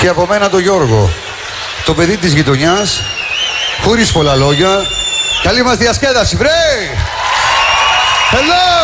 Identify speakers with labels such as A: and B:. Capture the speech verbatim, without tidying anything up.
A: Και από μένα τον Γιώργο, το παιδί της γειτονιάς, χωρίς πολλά λόγια. Καλή μας διασκέδαση, βρε! Hello!